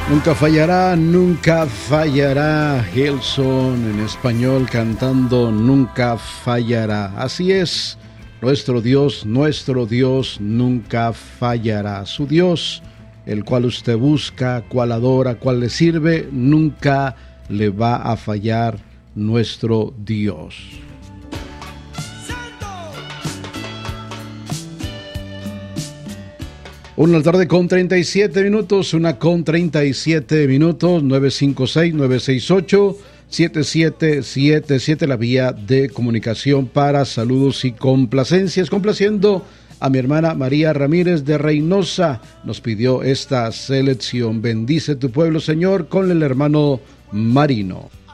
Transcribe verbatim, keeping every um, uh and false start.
Nunca fallará, nunca fallará. Hillsong en español cantando Nunca fallará. Así es, nuestro Dios, nuestro Dios nunca fallará. Su Dios, el cual usted busca, cual adora, cual le sirve, nunca le va a fallar nuestro Dios. Una tarde con treinta y siete minutos, una con treinta y siete minutos, nueve cinco seis, nueve seis ocho, siete siete siete siete, la vía de comunicación para saludos y complacencias. Complaciendo a mi hermana María Ramírez de Reynosa, nos pidió esta selección. Bendice tu pueblo, Señor, con el hermano Marino.